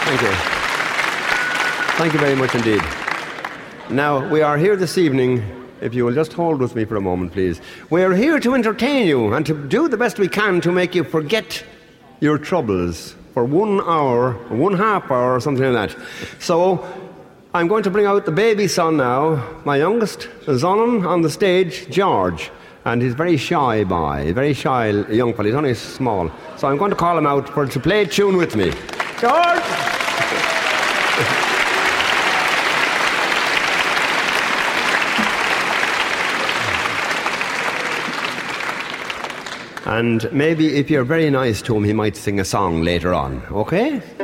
Thank you. Thank you very much indeed. Now, we are here this evening, if you will just hold with me for a moment, please. We are here to entertain you and to do the best we can to make you forget your troubles for 1 hour, 1/2 hour, or something like that. So, I'm going to bring out the baby son now, my youngest son on the stage, George. And he's a very shy boy, very shy young fellow. He's only small. So I'm going to call him out to play a tune with me. George! And maybe if you're very nice to him, he might sing a song later on, okay?